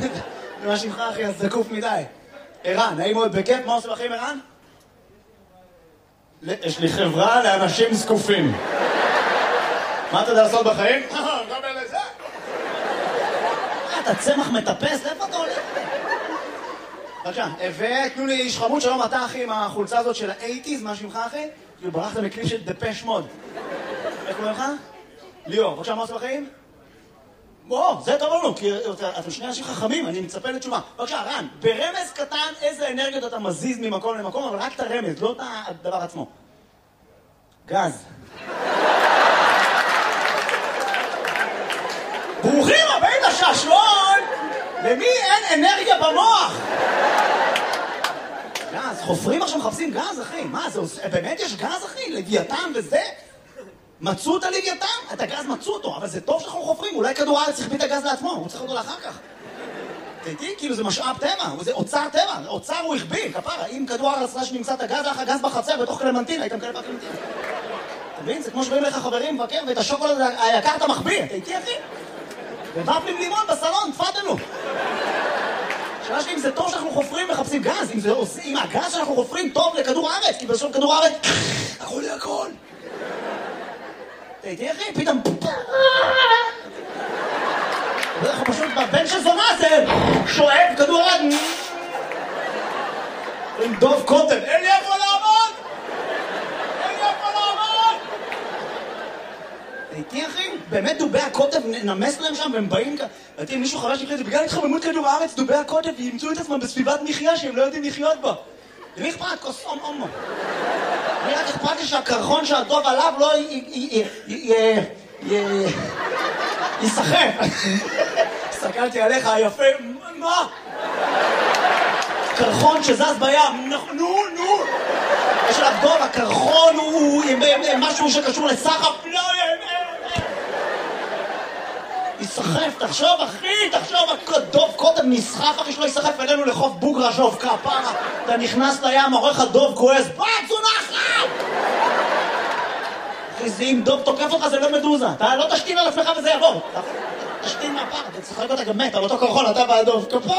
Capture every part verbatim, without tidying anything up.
מה שמך אחי, אז זקוף מדי. ערן, נעים מאוד בכיף, מה עושה בחיים ערן? יש לי חברה לאנשים זקופים. מה אתה יודע לעשות בחיים? גם אלה זה. אתה צמח מטפס, איפה אתה הולך? בבקשה, ותנו לי איש חמוד, שלום אתה אחי עם החולצה הזאת של ה-שמונים, מה שמך אחי? כאילו ברחת מקליפ של דפש מוד. איך קוראים לך? ליאור, בבקשה, מה עושה בחיים? בוא, זה טוב לנו, כי אתם שני אנשים חכמים, אני מצפה לתשובה. בבקשה, רן, ברמז קטן איזה אנרגיות אתה מזיז ממקום למקום, אבל רק את הרמז, לא את הדבר עצמו. גז. ברוכים הבאים לשעשועון! למי אין אנרגיה במוח? גז, חופרים עכשיו מחפשים גז, אחי. מה, זה באמת יש גז, אחי? לוויתן וזה? מצאו את הלוויתן? את הגז מצאו אותו, אבל זה טוב שאנחנו חופרים. אולי כדור הארץ יחביא את הגז לעצמו, הוא צריך אותו לאחר כך. תהייתי, כאילו זה משאב טבע, זה אוצר טבע, אוצר הוא החביא, כפרה. אם כדור הארץ רש נמצא את הגז, לך הגז בחצר בתוך קלמנטין, הייתם כאלה בקלמנטין. אתה מבין? זה כמו שבאים לך חברים מבקר, ואת השוקולד היקר אתה מחביא. תהייתי, אחי? ובפלים לימון בסלון, תפדלו. שאלה שלי אם זה טוב שאנחנו חופרים מחפשים גז, אם, זה, אם הגז שאנחנו חופרים טוב לכדור הארץ, כי בסוף כדור הארץ, הכל לי הכל. תהייתי אחי, פתאום... אנחנו פשוט בבן של זונה זה שואב כדור הארץ. עם דוב קוטב, אין לי איפה לעמוד! אין לי איפה לעמוד! תהייתי אחי, באמת דובי הקוטב נמס להם שם והם באים כאן. ראיתי מישהו חבר שלי, בגלל התחממות כדור הארץ, דובי הקוטב ימצאו את עצמם בסביבת מחיה שהם לא יודעים לחיות בה. למי אכפת? כוס אום אומו. אני רק אכפת לי שהקרחון שהדוב עליו לא ייסחף. הסתכלתי עליך, יפה, מה? קרחון שזז בים, נו, נו. יש עליו דוב, הקרחון הוא משהו שקשור לסחף, לא, ייסחף, תחשוב אחי, תחשוב, דוב קודם נסחף אחי שלא ייסחף אלינו לחוף בוגרה שוב כפרה, אתה נכנס לים, עורך הדוב כועס, בוא צונחת! אחי זה אם דוב תוקף אותך זה לא מדוזה, אתה לא תשתין על עצמך וזה יעבור, תשתין מהפר, אתה צחק אותה גם מת על אותו קרחון, אתה והדוב, כפרה.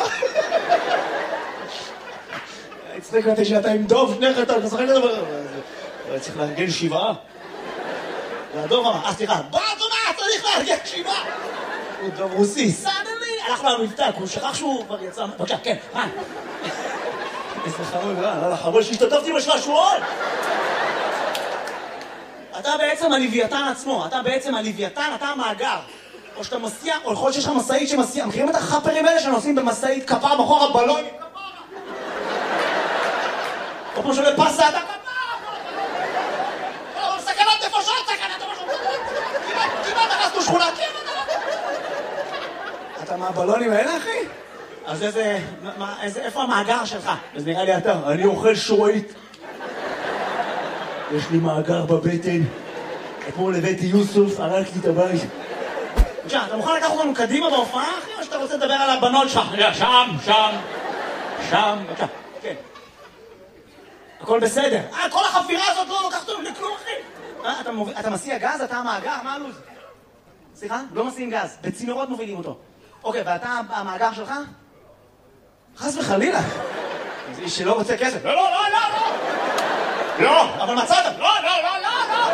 הצחיק אותי שאתה עם דוב, שניך אתה משחק אותה, צריך לארגן שבעה. והדוב אמר, אה סליחה, בוא צונחת, צריך לארגן שבעה! הוא דוב רוסי, סדלי! הלכנו למבטא, הוא שכח שהוא כבר יצא... בבקשה, כן, רן. איזה חמוד, רן, לא לחמוד שהשתתפתי בשעשועון! אתה בעצם הלוויתן עצמו, אתה בעצם הלוויתן, אתה המאגר. או שאתה מסיע, או יכול להיות שיש לך מסעית שמסיע, מכירים את החפרים האלה שנוסעים במסעית כפר בחור הבלון? או כמו שעולה פסה, אתה כפר! או סכנת נפשות, סכנת נפשות! כמעט הרסנו שכונה, כמעט! אתה מהבלונים האלה, אחי? אז איזה... איפה המאגר שלך? אז נראה לי אתה. אני אוכל שורית. יש לי מאגר בבטן. אתמול הבאתי יוסוף, הרג לי את הבית. בבקשה, אתה מוכן לקחת אותנו קדימה בהופעה, אחי? או שאתה רוצה לדבר על הבנות שלך? שם, שם. שם, בבקשה. כן. הכל בסדר. אה, כל החפירה הזאת לא לוקחת אותנו לכלום, אחי. אתה מסיע גז? אתה המאגר? מה הלו"ז? סליחה? לא מסיעים גז. בצינורות מובילים אותו. אוקיי, ואתה המאגר שלך? חס וחלילה. זה איש שלא רוצה כסף. לא, לא, לא, לא, לא. לא, אבל מצאת. לא, לא, לא, לא, לא.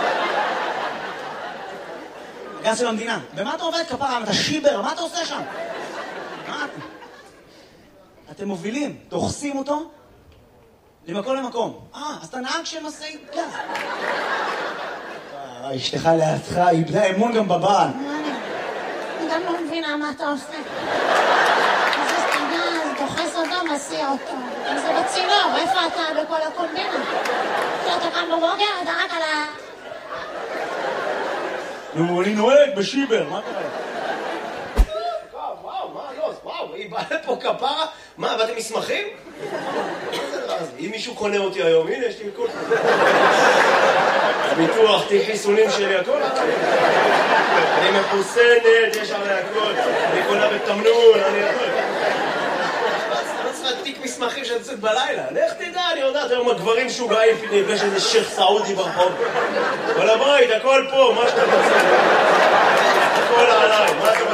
גז של המדינה. במה אתה עובד כפרה? אתה שיבר, מה אתה עושה שם? מה אתה? אתם מובילים, דוחסים אותו למקום למקום. אה, אז אתה נהג של משאית גז. אשתך לידך, איבדה אמון גם בבעל. אני גם לא מבינה מה אתה עושה. אז זה גז, דוחס אותו, מסיע אותו. אם זה בצינור, איפה אתה בכל הקומבינה? אתה קם בבוקר, אתה רק על ה... נו, אני נוהג בשיבר, מה קרה? וואו, וואו, מה לא? וואו, היא באה לפה כפרה? מה, באתם מסמכים? אם מישהו קונה אותי היום, הנה, יש לי הכל. ביטוח, תיק חיסונים שלי, הכל. אני מחוסנת, יש עלי הכל. אני קונה בתמנון, אני הכל. אני לא צריכה תיק מסמכים שאני יוצאת בלילה. לך תדע, אני יודעת, היום הגברים שוגעים, יש איזה שייך סעודי ברחוב. כל הבית, הכל פה, מה שאתה רוצה. הכל עליי, מה אתה רוצה?